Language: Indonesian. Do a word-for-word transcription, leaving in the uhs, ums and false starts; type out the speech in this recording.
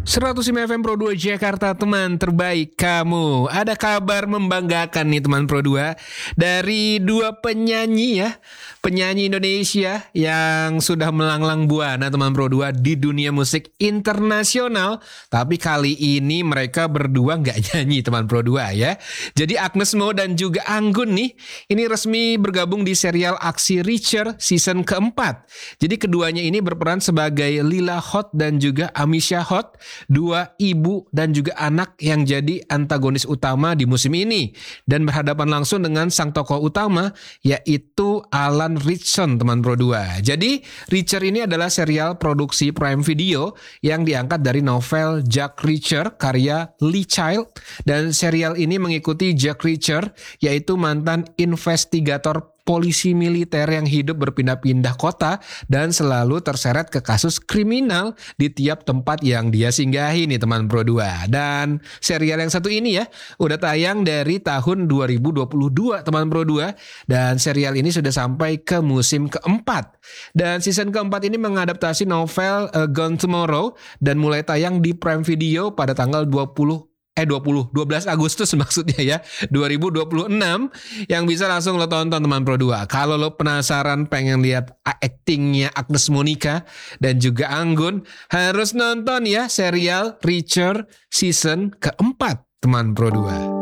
seratus lima F M Pro dua Jakarta, teman terbaik kamu. Ada kabar membanggakan nih teman Pro dua dari dua penyanyi ya, penyanyi Indonesia yang sudah melanglang buana teman Pro dua di dunia musik internasional. Tapi kali ini mereka berdua nggak nyanyi teman Pro dua ya. Jadi Agnes Mo dan juga Anggun nih, ini resmi bergabung di serial Aksi Richer season keempat. Jadi keduanya ini berperan sebagai Lila Hot dan juga Amisha Hot, dua ibu dan juga anak yang jadi antagonis utama di musim ini, dan berhadapan langsung dengan sang tokoh utama yaitu Alan Ritchson teman Pro dua. Jadi Richer ini adalah serial produksi Prime Video yang diangkat dari novel Jack Reacher karya Lee Child, dan serial ini mengikuti Jack Reacher yaitu mantan investigator polisi militer yang hidup berpindah-pindah kota dan selalu terseret ke kasus kriminal di tiap tempat yang dia singgahi nih teman Pro dua. Dan serial yang satu ini ya udah tayang dari tahun dua ribu dua puluh dua teman Pro dua, dan serial ini sudah sampai ke musim keempat. Dan season keempat ini mengadaptasi novel uh, Gone Tomorrow dan mulai tayang di Prime Video pada tanggal dua puluh Eh dua puluh, dua belas Agustus maksudnya ya, dua ribu dua puluh enam, yang bisa langsung lo tonton teman Pro dua. Kalau lo penasaran pengen lihat aktingnya Agnes Monica dan juga Anggun, harus nonton ya serial Richer season keempat teman Pro dua.